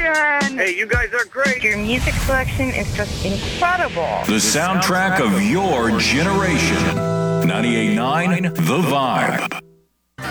selection. Hey, you guys are great. Your music selection is just incredible. The soundtrack of your generation. 98.9 The Vibe.